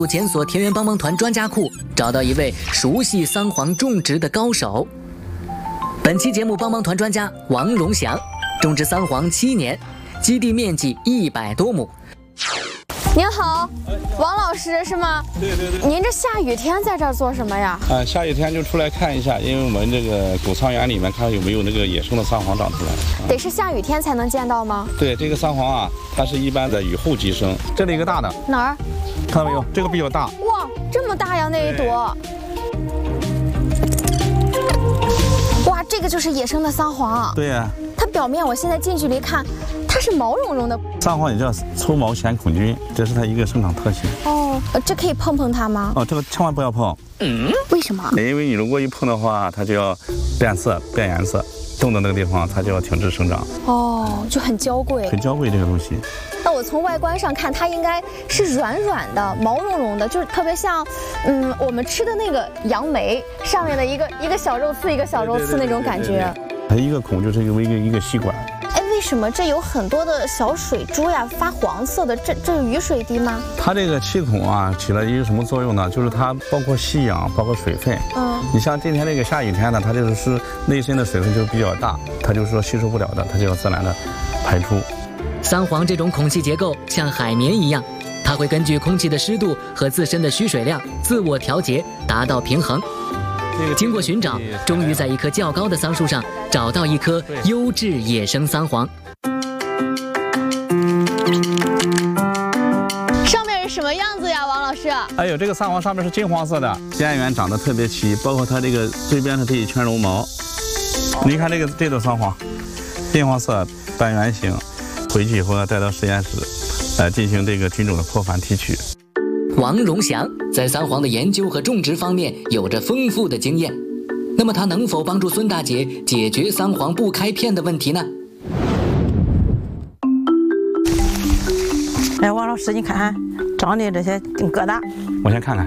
检索田园帮帮团专家库，找到一位熟悉桑黄种植的高手。本期节目帮帮团专家王荣祥，种植桑黄7年，基地面积100多亩。 您好，王老师是吗？ 对。 您这下雨天在这儿做什么呀？ 下雨天就出来看一下，因为我们这个谷仓园里面看有没有那个野生的桑黄长出来。 得是下雨天才能见到吗？ 对，这个桑黄啊，它是一般在雨后即生。这里一个大的， 哪儿？ 看到没有？这个比较大。 哇，这么大呀那一朵！哇，这个就是野生的桑黄。 对呀。 它表面我现在近距离看，它是毛茸茸的。 桑黄也叫粗毛显孔菌，这是它一个生长特性。 哦，这可以碰碰它吗？ 哦，这个千万不要碰。 为什么？ 因为你如果一碰的话，它就要变色、变颜色，动的那个地方它就要停止生长。 哦，就很娇贵。 很娇贵这个东西。 那我从外观上看，它应该是软软的、毛茸茸的，就是特别像，我们吃的那个杨梅上面的一个小肉刺、一个小肉刺那种感觉。 它一个孔就是一个吸管。 哎，为什么这有很多的小水珠呀，发黄色的？这是雨水滴吗？它这个气孔啊，起了一个什么作用呢？就是它包括吸氧，包括水分。你像今天这个下雨天呢，它就是内深的水分就比较大，它就是说吸收不了的，它就要自然的排出。 桑黄这种孔隙结构像海绵一样，它会根据空气的湿度和自身的需水量自我调节，达到平衡。经过寻找，终于在一棵较高的桑树上找到一棵优质野生桑黄。 上面是什么样子呀，王老师？ 哎呦，这个桑黄上面是金黄色的，边缘长得特别齐，包括它这个最边的这一圈绒毛。你看这朵桑黄，金黄色半圆形，回去以后要带到实验室，进行这个菌种的扩繁提取。 王荣祥在桑黄的研究和种植方面有着丰富的经验，那么他能否帮助孙大姐解决桑黄不开片的问题呢？ 哎，王老师，你看看长的这些疙瘩， 我先看看。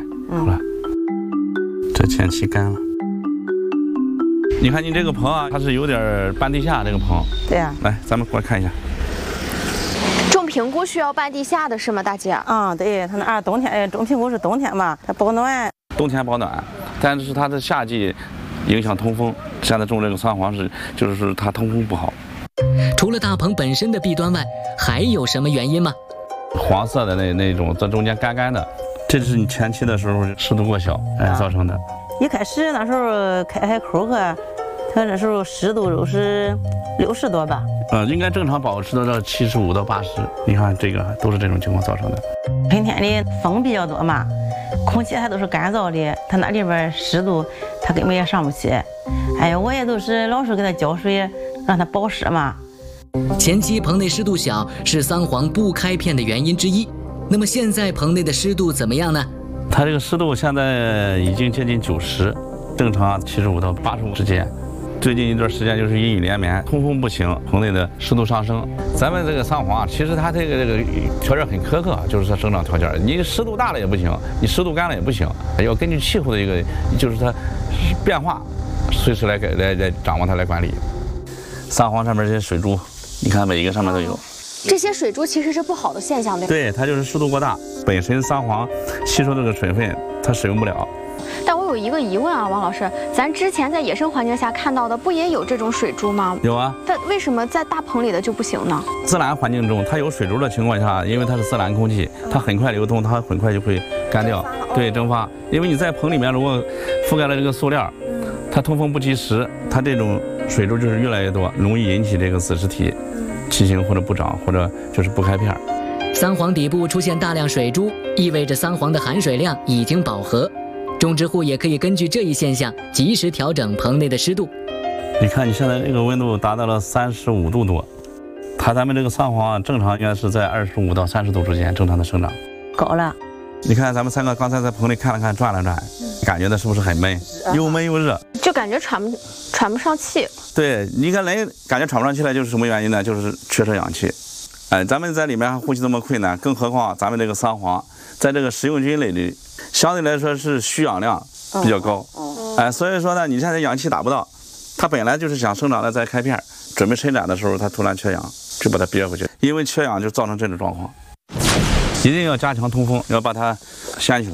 这前期干了。你看你这个棚啊，它是有点半地下这个棚。 对呀。 来，咱们过来看一下。 种平菇需要半地下的是吗，大姐？ 对，它那冬天，种平菇是冬天嘛，它保暖。 冬天保暖，但是它的夏季影响通风。现在种这个桑黄就是它通风不好。 除了大棚本身的弊端外，还有什么原因吗？ 黄色的那种，在中间干的，这是你前期的时候湿度过小造成的。 一开始那时候开口它那时候湿度都是60多吧。 应该正常保持到75到80。你看这个都是这种情况造成的。 春天里风比较多嘛，空气它都是干燥的，它那里边湿度它根本也上不去。哎呀，我也都是老是给它浇水，让它保湿嘛。 前期棚内湿度小是桑黄不开片的原因之一。那么现在棚内的湿度怎么样呢？ 它这个湿度现在已经接近90，正常75到85之间。最近一段时间就是阴雨连绵，通风不行，棚内的湿度上升。咱们这个桑黄其实它这个条件很苛刻，就是它生长条件，你湿度大了也不行，你湿度干了也不行，要根据气候的一个就是它变化，随时来掌握它来管理。桑黄上面这些水珠，你看每一个上面都有。 这些水珠其实是不好的现象，对吧？ 对，它就是湿度过大，本身桑黄吸收这个水分它使用不了。 但我有一个疑问啊，王老师，咱之前在野生环境下看到的不也有这种水珠吗？ 有啊。 但为什么在大棚里的就不行呢？ 自然环境中它有水珠的情况下，因为它是自然空气，它很快流通，它很快就会干掉，对，蒸发。因为你在棚里面如果覆盖了这个塑料，它通风不及时，它这种水珠就是越来越多，容易引起这个子实体畸形或者不长，或者就是不开片。 桑黄底部出现大量水珠，意味着桑黄的含水量已经饱和。种植户也可以根据这一现象及时调整棚内的湿度。 你看你现在这个温度达到了35度多，咱们这个桑黄正常应该是在25到30度之间正常的生长。 高了。 你看咱们3个刚才在棚里看了看，转了转，感觉到是不是很闷？又闷又热， 就感觉喘不上气。 对，你看人感觉喘不上气来，就是什么原因呢？就是缺少氧气。咱们在里面呼吸这么困难，更何况咱们这个桑黄在这个食用菌类里相对来说是需氧量比较高。所以说呢，你现在氧气打不到，它本来就是想生长的再开片，准备伸展的时候，它突然缺氧，就把它憋回去，因为缺氧就造成这种状况。 一定要加强通风，要把它掀起来。